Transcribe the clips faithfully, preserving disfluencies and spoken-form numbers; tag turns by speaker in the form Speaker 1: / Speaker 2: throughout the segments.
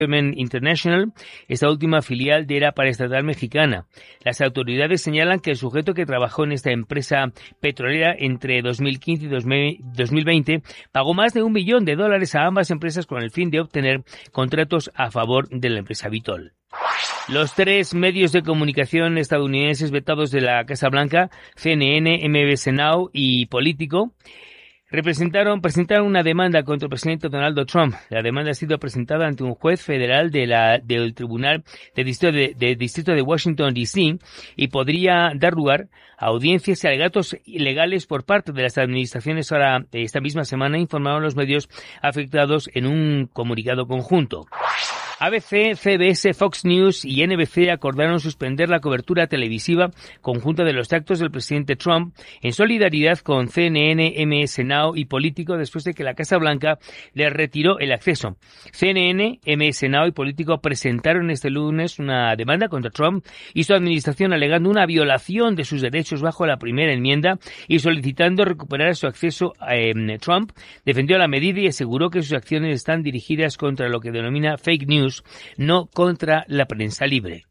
Speaker 1: International, esta última filial de la paraestatal mexicana. Las autoridades señalan que el sujeto que trabajó en esta empresa petrolera entre dos mil quince y dos mil veinte pagó más de un millón de dólares a ambas empresas con el fin de obtener contratos a favor de la empresa Vitol. Los tres medios de comunicación estadounidenses vetados de la Casa Blanca, C N N, M B C Now y Político, Representaron, presentaron una demanda contra el presidente Donald Trump. La demanda ha sido presentada ante un juez federal de la, del Tribunal de Distrito de, de Distrito de Washington, D C y podría dar lugar a audiencias y alegatos ilegales por parte de las administraciones. Ahora, esta misma semana, informaron los medios afectados en un comunicado conjunto. A B C, C B S, Fox News y N B C acordaron suspender la cobertura televisiva conjunta de los actos del presidente Trump en solidaridad con C N N, M S Now y Político después de que la Casa Blanca le retiró el acceso. C N N, M S Now y Político presentaron este lunes una demanda contra Trump y su administración alegando una violación de sus derechos bajo la primera enmienda y solicitando recuperar su acceso a eh, Trump. Defendió la medida y aseguró que sus acciones están dirigidas contra lo que denomina fake news, no contra la prensa libre.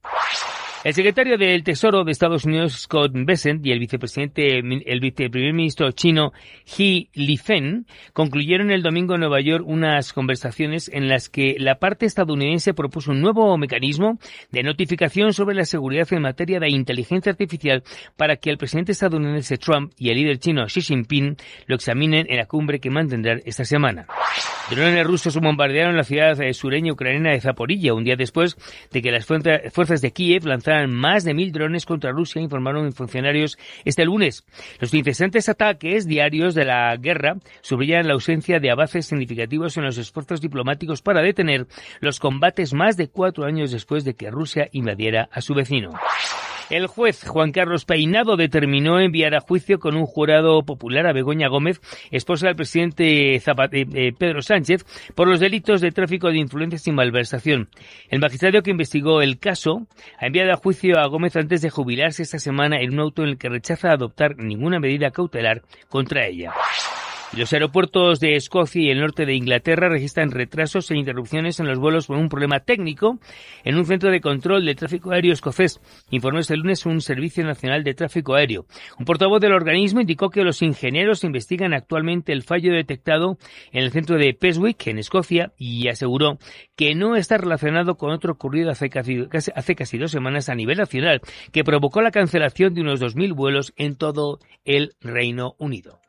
Speaker 1: El secretario del Tesoro de Estados Unidos, Scott Bessent, y el vicepresidente, el viceprimer ministro chino, He Lifeng, concluyeron el domingo en Nueva York unas conversaciones en las que la parte estadounidense propuso un nuevo mecanismo de notificación sobre la seguridad en materia de inteligencia artificial para que el presidente estadounidense Trump y el líder chino Xi Jinping lo examinen en la cumbre que mantendrán esta semana. Drones rusos bombardearon la ciudad sureña ucraniana de Zaporilla un día después de que las fuerzas de Kiev lanzaran más de mil drones contra Rusia, informaron funcionarios este lunes. Los incesantes ataques diarios de la guerra subrayan la ausencia de avances significativos en los esfuerzos diplomáticos para detener los combates más de cuatro años después de que Rusia invadiera a su vecino. El juez Juan Carlos Peinado determinó enviar a juicio con un jurado popular a Begoña Gómez, esposa del presidente Zapata, eh, Pedro Sánchez, por los delitos de tráfico de influencias y malversación. El magistrado que investigó el caso ha enviado a juicio a Gómez antes de jubilarse esta semana en un auto en el que rechaza adoptar ninguna medida cautelar contra ella. Los aeropuertos de Escocia y el norte de Inglaterra registran retrasos e interrupciones en los vuelos por un problema técnico en un centro de control del tráfico aéreo escocés, informó este lunes un Servicio Nacional de Tráfico Aéreo. Un portavoz del organismo indicó que los ingenieros investigan actualmente el fallo detectado en el centro de Peswick, en Escocia, y aseguró que no está relacionado con otro ocurrido hace casi, hace casi dos semanas a nivel nacional, que provocó la cancelación de unos dos mil vuelos en todo el Reino Unido.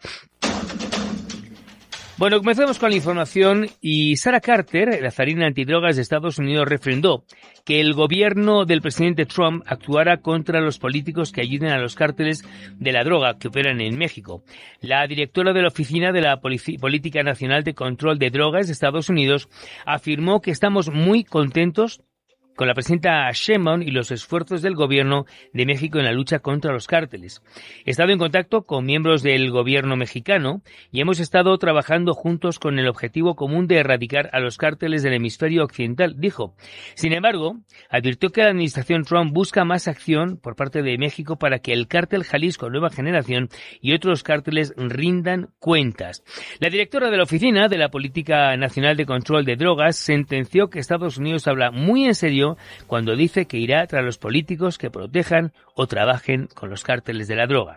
Speaker 1: Bueno, comenzamos con la información y Sarah Carter, la zarina antidrogas de Estados Unidos, refrendó que el gobierno del presidente Trump actuara contra los políticos que ayuden a los cárteles de la droga que operan en México. La directora de la Oficina de la Polici- Política Nacional de Control de Drogas de Estados Unidos afirmó que estamos muy contentos con la presidenta Sheinbaum y los esfuerzos del gobierno de México en la lucha contra los cárteles. He estado en contacto con miembros del gobierno mexicano y hemos estado trabajando juntos con el objetivo común de erradicar a los cárteles del hemisferio occidental, dijo. Sin embargo, advirtió que la administración Trump busca más acción por parte de México para que el cártel Jalisco Nueva Generación y otros cárteles rindan cuentas. La directora de la Oficina de la Política Nacional de Control de Drogas sentenció que Estados Unidos habla muy en serio cuando dice que irá tras los políticos que protejan o trabajen con los cárteles de la droga.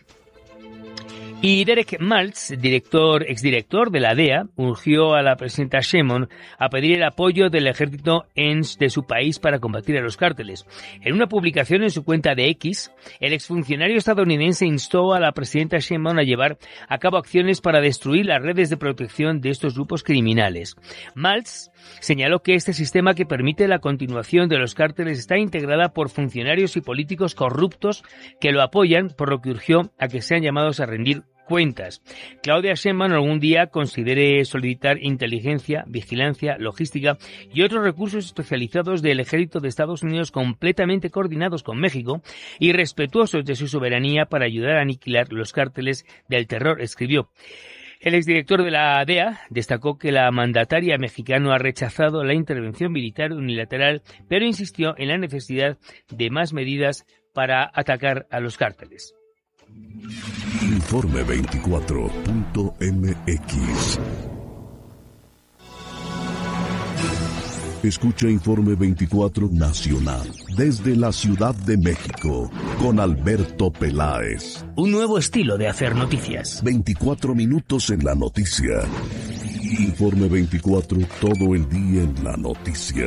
Speaker 1: Y Derek Maltz, director, exdirector de la D E A, urgió a la presidenta Sheinbaum a pedir el apoyo del ejército de su país para combatir a los cárteles. En una publicación en su cuenta de X, el exfuncionario estadounidense instó a la presidenta Sheinbaum a llevar a cabo acciones para destruir las redes de protección de estos grupos criminales. Maltz señaló que este sistema que permite la continuación de los cárteles está integrada por funcionarios y políticos corruptos que lo apoyan, por lo que urgió a que sean llamados a rendir cuentas. Claudia Sheinbaum algún día considere solicitar inteligencia, vigilancia, logística y otros recursos especializados del ejército de Estados Unidos completamente coordinados con México y respetuosos de su soberanía para ayudar a aniquilar los cárteles del terror, escribió. El exdirector de la D E A destacó que la mandataria mexicana ha rechazado la intervención militar unilateral, pero insistió en la necesidad de más medidas para atacar a los cárteles.
Speaker 2: Informe veinticuatro punto m x. Escucha Informe veinticuatro Nacional desde la Ciudad de México con Alberto Peláez.
Speaker 1: Un nuevo estilo de hacer noticias.
Speaker 2: veinticuatro minutos en la noticia. Informe veinticuatro, todo el día en la noticia.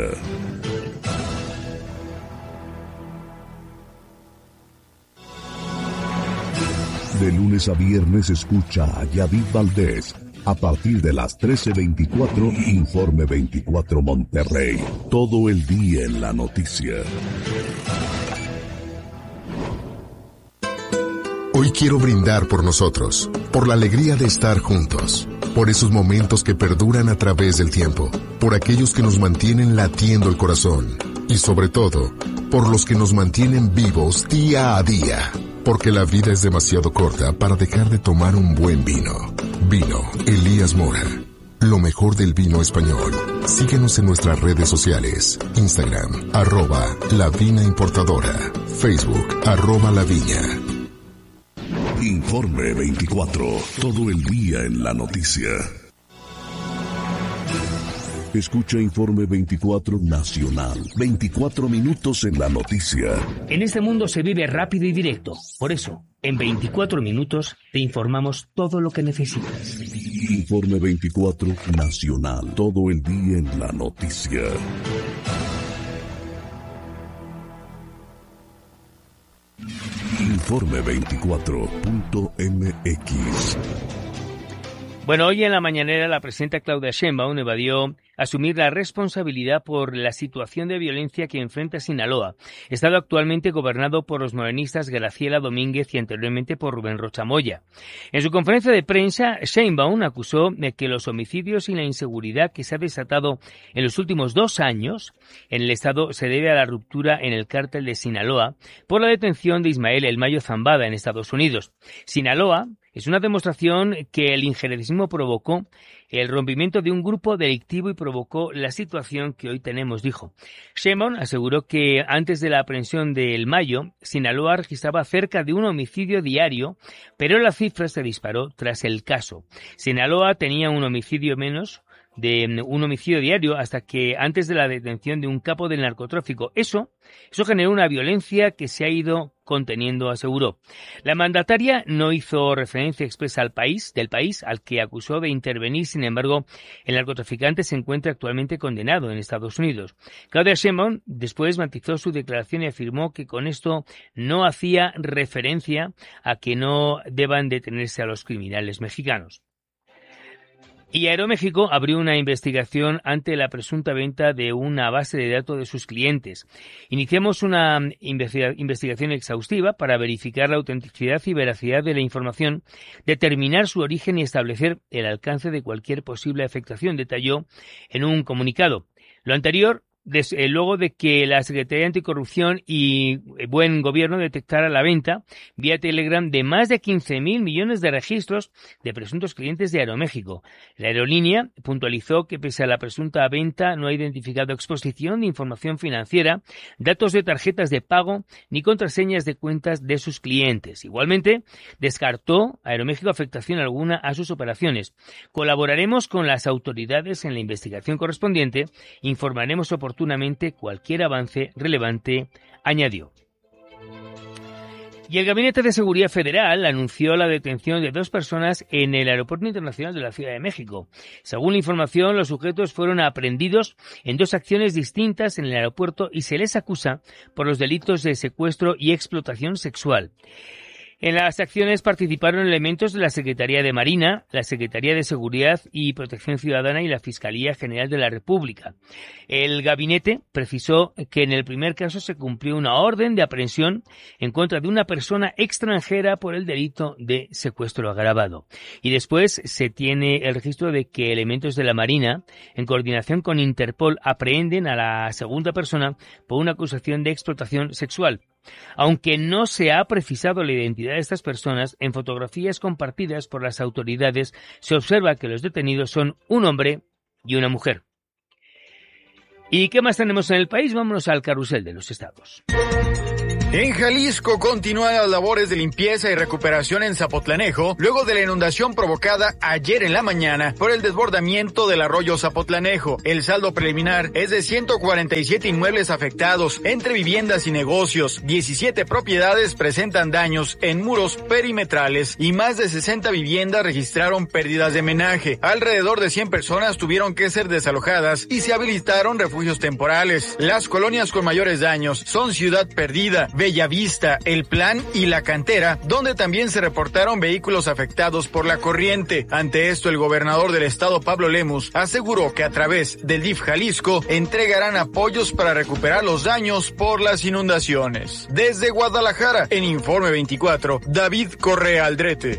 Speaker 2: De lunes a viernes escucha a Yadid Valdés. A partir de las trece veinticuatro, Informe veinticuatro Monterrey. Todo el día en la noticia.
Speaker 3: Hoy quiero brindar por nosotros, por la alegría de estar juntos, por esos momentos que perduran a través del tiempo, por aquellos que nos mantienen latiendo el corazón y sobre todo, por los que nos mantienen vivos día a día. Porque la vida es demasiado corta para dejar de tomar un buen vino. Vino Elías Mora. Lo mejor del vino español. Síguenos en nuestras redes sociales. Instagram, arroba La Vina Importadora. Facebook, arroba La Viña.
Speaker 2: Informe veinticuatro. Todo el día en la noticia. Escucha Informe veinticuatro Nacional. veinticuatro minutos en la noticia.
Speaker 1: En este mundo se vive rápido y directo. Por eso, en veinticuatro minutos te informamos todo lo que necesitas.
Speaker 2: Informe veinticuatro Nacional. Todo el día en la noticia. Informe veinticuatro punto m x.
Speaker 1: Bueno, hoy en la mañanera la presidenta Claudia Sheinbaum evadió asumir la responsabilidad por la situación de violencia que enfrenta Sinaloa, estado actualmente gobernado por los morenistas Graciela Domínguez y anteriormente por Rubén Rocha Moya. En su conferencia de prensa, Sheinbaum acusó de que los homicidios y la inseguridad que se ha desatado en los últimos dos años en el estado se debe a la ruptura en el cártel de Sinaloa por la detención de Ismael El Mayo Zambada en Estados Unidos. Sinaloa es una demostración que el injerencismo provocó el rompimiento de un grupo delictivo y provocó la situación que hoy tenemos, dijo. Sheinbaum aseguró que antes de la aprehensión de El Mayo, Sinaloa registraba cerca de un homicidio diario, pero la cifra se disparó tras el caso. Sinaloa tenía un homicidio menos de un homicidio diario hasta que antes de la detención de un capo del narcotráfico. Eso, eso generó una violencia que se ha ido conteniendo, aseguró. La mandataria no hizo referencia expresa al país, del país al que acusó de intervenir. Sin embargo, el narcotraficante se encuentra actualmente condenado en Estados Unidos. Claudia Sheinbaum después matizó su declaración y afirmó que con esto no hacía referencia a que no deban detenerse a los criminales mexicanos. Y Aeroméxico abrió una investigación ante la presunta venta de una base de datos de sus clientes. Iniciamos una investigación exhaustiva para verificar la autenticidad y veracidad de la información, determinar su origen y establecer el alcance de cualquier posible afectación, detalló en un comunicado. Lo anterior, Des, eh, luego de que la Secretaría de Anticorrupción y Buen Gobierno detectara la venta vía Telegram de más de quince mil millones de registros de presuntos clientes de Aeroméxico. La aerolínea puntualizó que pese a la presunta venta no ha identificado exposición de información financiera, datos de tarjetas de pago ni contraseñas de cuentas de sus clientes. Igualmente, descartó Aeroméxico afectación alguna a sus operaciones. Colaboraremos con las autoridades en la investigación correspondiente, informaremos oportunamente cualquier avance relevante, añadió. Y el Gabinete de Seguridad Federal anunció la detención de dos personas en el Aeropuerto Internacional de la Ciudad de México. Según la información, los sujetos fueron aprehendidos en dos acciones distintas en el aeropuerto y se les acusa por los delitos de secuestro y explotación sexual. En las acciones participaron elementos de la Secretaría de Marina, la Secretaría de Seguridad y Protección Ciudadana y la Fiscalía General de la República. El gabinete precisó que en el primer caso se cumplió una orden de aprehensión en contra de una persona extranjera por el delito de secuestro agravado. Y después se tiene el registro de que elementos de la Marina, en coordinación con Interpol, aprehenden a la segunda persona por una acusación de explotación sexual. Aunque no se ha precisado la identidad de estas personas, en fotografías compartidas por las autoridades se observa que los detenidos son un hombre y una mujer. ¿Y qué más tenemos en el país? Vámonos al carrusel de los estados.
Speaker 4: En Jalisco continúan las labores de limpieza y recuperación en Zapotlanejo, luego de la inundación provocada ayer en la mañana por el desbordamiento del arroyo Zapotlanejo. El saldo preliminar es de ciento cuarenta y siete inmuebles afectados, entre viviendas y negocios. diecisiete propiedades presentan daños en muros perimetrales y más de sesenta viviendas registraron pérdidas de menaje. Alrededor de cien personas tuvieron que ser desalojadas y se habilitaron refugios temporales. Las colonias con mayores daños son Ciudad Perdida, Bellavista, El Plan y La Cantera, donde también se reportaron vehículos afectados por la corriente. Ante esto, el gobernador del estado, Pablo Lemus, aseguró que a través del D I F Jalisco entregarán apoyos para recuperar los daños por las inundaciones. Desde Guadalajara, en Informe veinticuatro, David Correa Aldrete.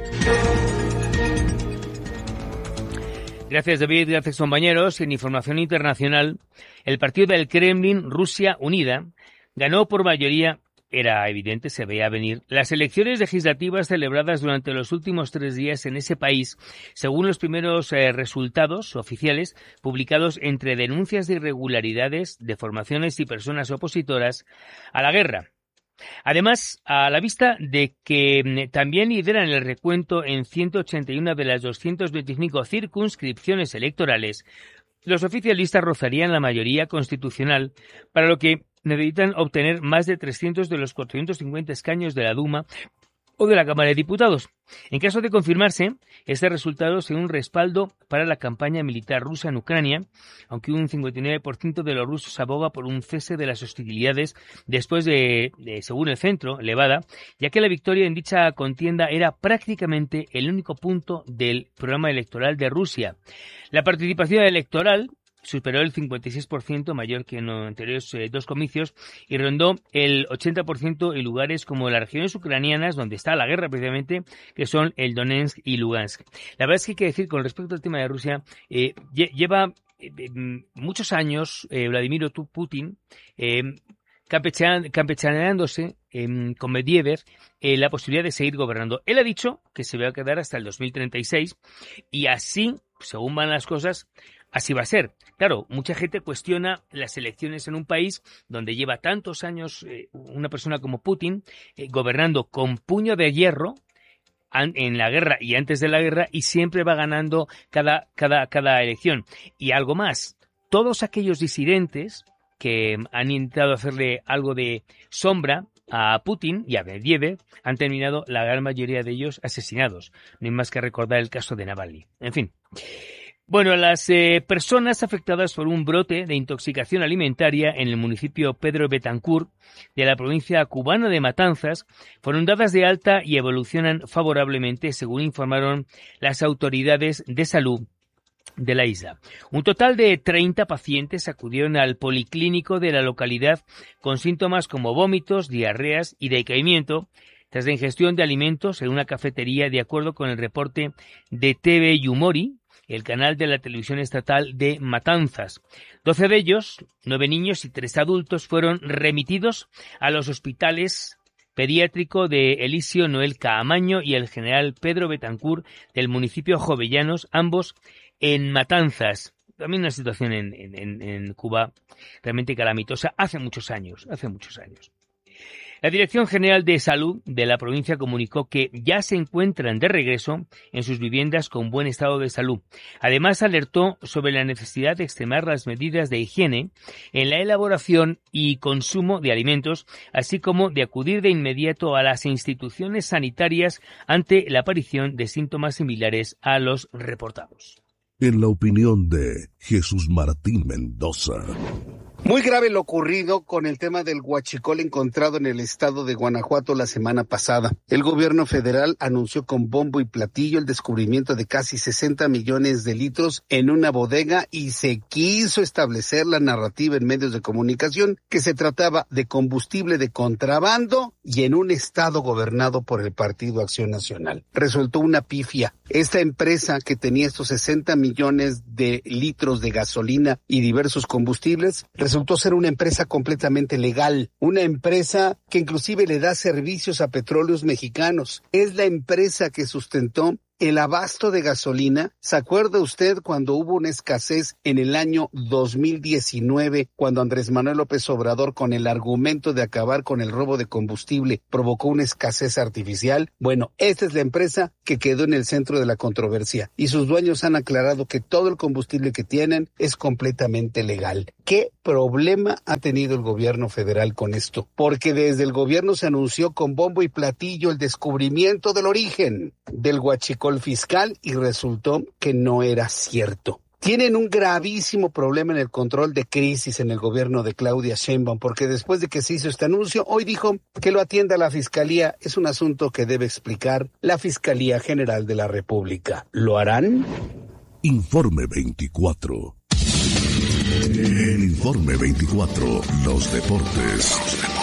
Speaker 1: Gracias, David. Gracias, compañeros. En información internacional, el partido del Kremlin, Rusia Unida, ganó por mayoría. Era evidente, se veía venir, las elecciones legislativas celebradas durante los últimos tres días en ese país, según los primeros eh, resultados oficiales publicados entre denuncias de irregularidades, deformaciones y personas opositoras a la guerra. Además, a la vista de que también lideran el recuento en ciento ochenta y una de las doscientas veinticinco circunscripciones electorales, los oficialistas rozarían la mayoría constitucional, para lo que necesitan obtener más de trescientos de los cuatrocientos cincuenta escaños de la Duma o de la Cámara de Diputados. En caso de confirmarse, este resultado sería un respaldo para la campaña militar rusa en Ucrania, aunque un cincuenta y nueve por ciento de los rusos aboga por un cese de las hostilidades después de, de, según el centro, Levada, ya que la victoria en dicha contienda era prácticamente el único punto del programa electoral de Rusia. La participación electoral superó el cincuenta y seis por ciento, mayor que en los anteriores eh, dos comicios, y rondó el ochenta por ciento en lugares como las regiones ucranianas, donde está la guerra precisamente, que son el Donetsk y Lugansk. La verdad es que hay que decir, con respecto al tema de Rusia, eh, lleva eh, muchos años eh, Vladimir Putin eh, campechaneándose eh, con Medvedev eh, la posibilidad de seguir gobernando. Él ha dicho que se va a quedar hasta el dos mil treinta y seis, y así, según van las cosas, así va a ser. Claro, mucha gente cuestiona las elecciones en un país donde lleva tantos años eh, una persona como Putin eh, gobernando con puño de hierro an, en la guerra y antes de la guerra, y siempre va ganando cada, cada, cada elección. Y algo más, todos aquellos disidentes que han intentado hacerle algo de sombra a Putin y a Medvedev han terminado, la gran mayoría de ellos, asesinados. No hay más que recordar el caso de Navalny. En fin. Bueno, las eh, personas afectadas por un brote de intoxicación alimentaria en el municipio Pedro Betancur de la provincia cubana de Matanzas fueron dadas de alta y evolucionan favorablemente, según informaron las autoridades de salud de la isla. Un total de treinta pacientes acudieron al policlínico de la localidad con síntomas como vómitos, diarreas y decaimiento tras la ingestión de alimentos en una cafetería, de acuerdo con el reporte de T V Yumori, el canal de la televisión estatal de Matanzas. Doce de ellos, nueve niños y tres adultos, fueron remitidos a los hospitales pediátrico de Eliseo Noel Caamaño y el General Pedro Betancur del municipio Jovellanos, ambos en Matanzas. También una situación en, en, en Cuba realmente calamitosa hace muchos años, hace muchos años. La Dirección General de Salud de la provincia comunicó que ya se encuentran de regreso en sus viviendas con buen estado de salud. Además, alertó sobre la necesidad de extremar las medidas de higiene en la elaboración y consumo de alimentos, así como de acudir de inmediato a las instituciones sanitarias ante la aparición de síntomas similares a los reportados.
Speaker 2: En la opinión de Jesús Martín Mendoza.
Speaker 5: Muy grave lo ocurrido con el tema del huachicol encontrado en el estado de Guanajuato la semana pasada. El gobierno federal anunció con bombo y platillo el descubrimiento de casi sesenta millones de litros en una bodega y se quiso establecer la narrativa en medios de comunicación que se trataba de combustible de contrabando y en un estado gobernado por el Partido Acción Nacional. Resultó una pifia. Esta empresa que tenía estos sesenta millones de litros de gasolina y diversos combustibles resultó ser una empresa completamente legal, una empresa que inclusive le da servicios a petróleos mexicanos. Es la empresa que sustentó el abasto de gasolina. ¿Se acuerda usted cuando hubo una escasez en el año dos mil diecinueve, cuando Andrés Manuel López Obrador, con el argumento de acabar con el robo de combustible, provocó una escasez artificial? Bueno, esta es la empresa que quedó en el centro de la controversia y sus dueños han aclarado que todo el combustible que tienen es completamente legal. ¿Qué problema ha tenido el gobierno federal con esto? Porque desde el gobierno se anunció con bombo y platillo el descubrimiento del origen del huachicol fiscal y resultó que no era cierto. Tienen un gravísimo problema en el control de crisis en el gobierno de Claudia Sheinbaum, porque después de que se hizo este anuncio, hoy dijo que lo atienda la Fiscalía. Es un asunto que debe explicar la Fiscalía General de la República. ¿Lo harán?
Speaker 2: Informe veinticuatro. En Informe veinticuatro, los deportes. Los deportes.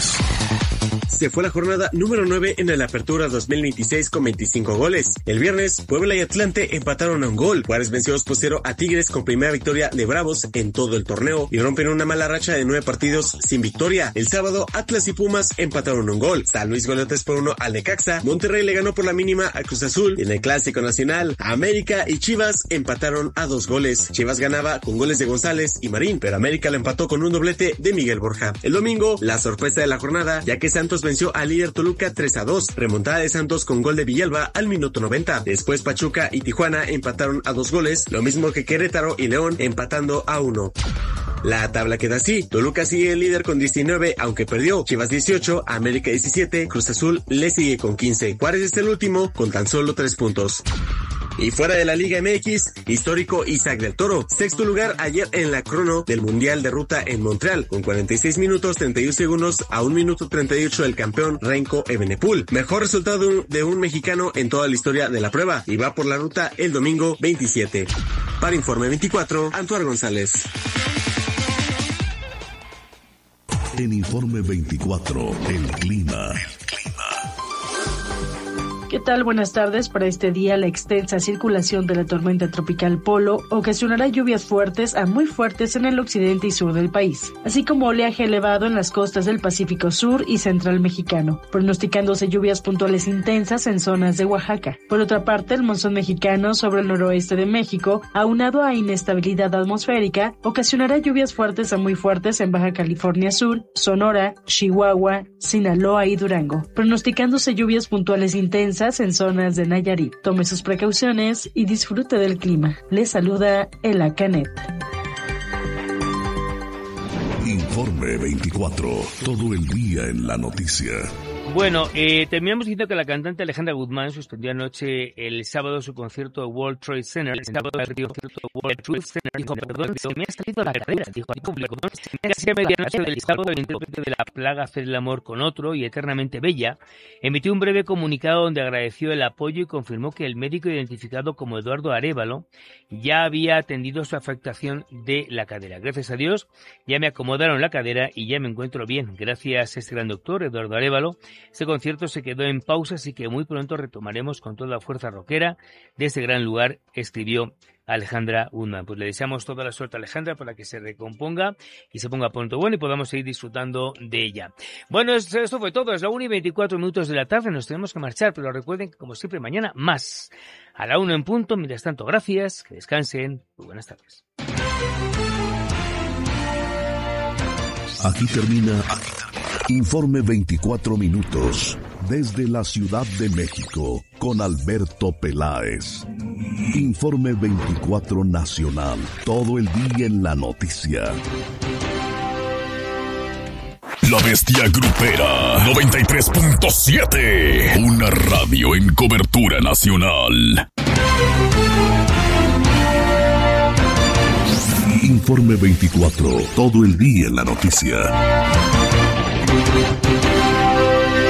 Speaker 6: Se fue la jornada número nueve en el Apertura dos mil veintiséis con veinticinco goles. El viernes, Puebla y Atlante empataron a un gol. Juárez venció dos por cero a Tigres con primera victoria de Bravos en todo el torneo y rompen una mala racha de nueve partidos sin victoria. El sábado, Atlas y Pumas empataron un gol. San Luis goleó tres por uno al Necaxa. Monterrey le ganó por la mínima a Cruz Azul. En el Clásico Nacional, América y Chivas empataron a dos goles. Chivas ganaba con goles de González y Marín, pero América lo empató con un doblete de Miguel Borja. El domingo, la sorpresa de la jornada, ya que Santos venció al líder Toluca tres a dos. Remontada de Santos con gol de Villalba al minuto noventa. Después Pachuca y Tijuana empataron a dos goles, lo mismo que Querétaro y León empatando a uno. La tabla queda así: Toluca sigue el líder con diecinueve, aunque perdió. Chivas dieciocho, América diecisiete, Cruz Azul le sigue con quince. Juárez es el último con tan solo tres puntos. Y fuera de la Liga M X, histórico Isaac del Toro, sexto lugar ayer en la crono del Mundial de Ruta en Montreal, con cuarenta y seis minutos treinta y uno segundos a un minuto treinta y ocho del campeón Renko Evenepoel. Mejor resultado de un, de un mexicano en toda la historia de la prueba, y va por la ruta el domingo veintisiete. Para Informe veinticuatro, Antuar González.
Speaker 2: En Informe veinticuatro, el clima.
Speaker 7: ¿Qué tal? Buenas tardes. Para este día, la extensa circulación de la tormenta tropical Polo ocasionará lluvias fuertes a muy fuertes en el occidente y sur del país, así como oleaje elevado en las costas del Pacífico Sur y Central mexicano, pronosticándose lluvias puntuales intensas en zonas de Oaxaca. Por otra parte, el monzón mexicano sobre el noroeste de México, aunado a inestabilidad atmosférica, ocasionará lluvias fuertes a muy fuertes en Baja California Sur, Sonora, Chihuahua, Sinaloa y Durango, pronosticándose lluvias puntuales intensas en zonas de Nayarit. Tome sus precauciones y disfrute del clima. Les saluda Ela Canet.
Speaker 2: Informe veinticuatro, todo el día en la noticia.
Speaker 1: Bueno, eh, terminamos diciendo que la cantante Alejandra Guzmán suspendió anoche el sábado su concierto World Trade Center. El sábado el concierto World Trade Center dijo, perdón, se me ha salido la carrera, dijo al público. Casi a medianoche del sábado, el intérprete de La Plaga, Hacer el amor con otro y Eternamente Bella, emitió un breve comunicado donde agradeció el apoyo y confirmó que el médico identificado como Eduardo Arévalo ya había atendido su afectación de la cadera. Gracias a Dios, ya me acomodaron la cadera y ya me encuentro bien. Gracias a este gran doctor, Eduardo Arévalo, este concierto se quedó en pausa, así que muy pronto retomaremos con toda la fuerza rockera de este gran lugar, escribió Alejandra Guzmán. Pues le deseamos toda la suerte a Alejandra para que se recomponga y se ponga pronto bueno y podamos seguir disfrutando de ella. Bueno, esto, esto fue todo. Es la una y veinticuatro minutos de la tarde. Nos tenemos que marchar, pero recuerden que, como siempre, mañana más. A la una en punto. Mientras tanto, gracias. Que descansen. Muy buenas tardes.
Speaker 2: Aquí termina Informe veinticuatro minutos desde la Ciudad de México con Alberto Peláez. Informe veinticuatro Nacional, todo el día en la noticia. La Bestia Grupera noventa y tres punto siete, una radio en cobertura nacional. Informe veinticuatro, todo el día en la noticia.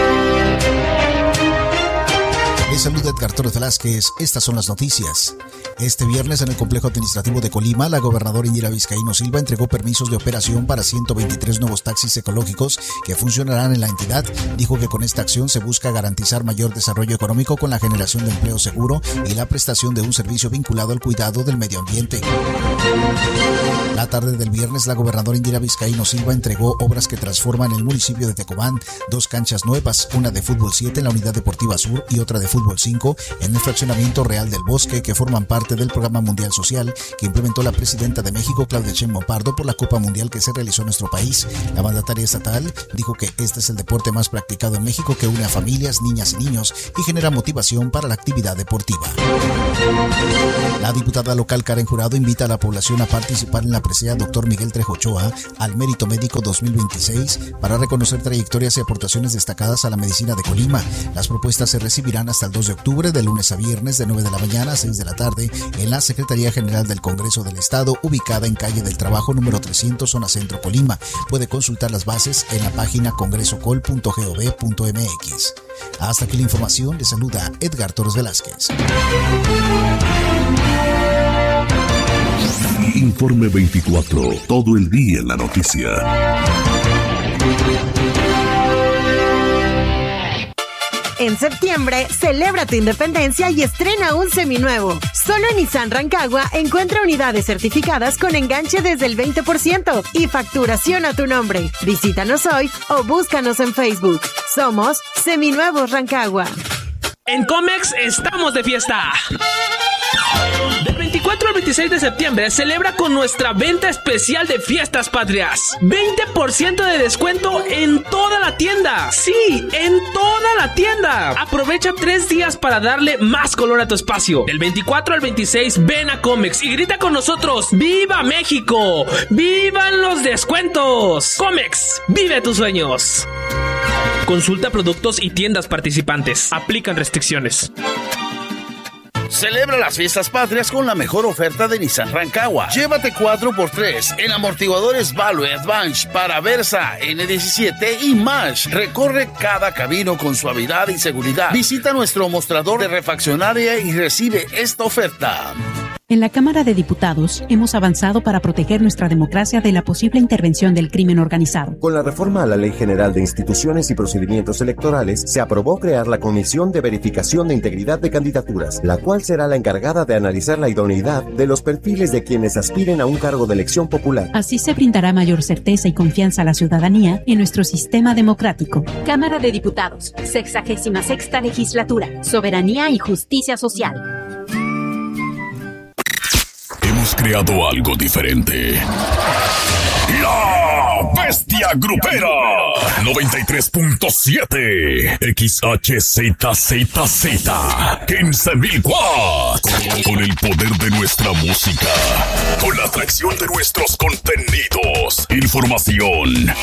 Speaker 8: Les saluda Edgar Torres Velázquez. Estas son las noticias. Este viernes en el complejo administrativo de Colima, la gobernadora Indira Vizcaíno Silva entregó permisos de operación para ciento veintitrés nuevos taxis ecológicos que funcionarán en la entidad. Dijo que con esta acción se busca garantizar mayor desarrollo económico con la generación de empleo seguro y la prestación de un servicio vinculado al cuidado del medio ambiente. La tarde del viernes, la gobernadora Indira Vizcaíno Silva entregó obras que transforman el municipio de Tecomán, dos canchas nuevas, una de fútbol siete en la Unidad Deportiva Sur y otra de fútbol cinco en el fraccionamiento Real del Bosque, que forman parte del Programa Mundial Social que implementó la presidenta de México, Claudia Sheinbaum Pardo, por la Copa Mundial que se realizó en nuestro país. La mandataria estatal dijo que este es el deporte más practicado en México, que une a familias, niñas y niños y genera motivación para la actividad deportiva. La diputada local Karen Jurado invita a la población a participar en la presea Doctor Miguel Trejo Ochoa al Mérito Médico dos mil veintiséis para reconocer trayectorias y aportaciones destacadas a la medicina de Colima. Las propuestas se recibirán hasta el dos de octubre, de lunes a viernes, de nueve de la mañana a seis de la tarde, en la Secretaría General del Congreso del Estado, ubicada en Calle del Trabajo número trescientos, zona centro Colima. Puede consultar las bases en la página congresocol punto gov punto mx. Hasta aquí la información, le saluda Edgar Torres Velázquez.
Speaker 2: Informe veinticuatro, todo el día en la noticia.
Speaker 9: En septiembre, celebra tu independencia y estrena un seminuevo. Solo en Nissan Rancagua encuentra unidades certificadas con enganche desde el veinte por ciento y facturación a tu nombre. Visítanos hoy o búscanos en Facebook. Somos Seminuevos Rancagua.
Speaker 10: En Comex estamos de fiesta. Del veinticuatro al veintiséis de septiembre celebra con nuestra venta especial de Fiestas Patrias. veinte por ciento de descuento en toda la tienda. Sí, en toda la tienda. Aprovecha tres días para darle más color a tu espacio. Del veinticuatro al veintiséis ven a Comex y grita con nosotros: ¡Viva México! ¡Vivan los descuentos! Comex, vive tus sueños. Consulta productos y tiendas participantes. Aplican restricciones.
Speaker 11: Celebra las Fiestas Patrias con la mejor oferta de Nissan Rancagua. Llévate cuatro por tres en amortiguadores Value Advance para Versa, N diecisiete y March. Recorre cada camino con suavidad y seguridad. Visita nuestro mostrador de refaccionaria y recibe esta oferta.
Speaker 12: En la Cámara de Diputados hemos avanzado para proteger nuestra democracia de la posible intervención del crimen organizado.
Speaker 13: Con la reforma a la Ley General de Instituciones y Procedimientos Electorales, se aprobó crear la Comisión de Verificación de Integridad de Candidaturas, la cual será la encargada de analizar la idoneidad de los perfiles de quienes aspiren a un cargo de elección popular.
Speaker 12: Así se brindará mayor certeza y confianza a la ciudadanía en nuestro sistema democrático.
Speaker 14: Cámara de Diputados, sexagésima sexta Legislatura, Soberanía y Justicia Social.
Speaker 2: Hemos creado algo diferente. La Bestia Grupera noventa y tres punto siete X H Z Z Z quince mil watts. Con el poder de nuestra música, con la atracción de nuestros contenidos, información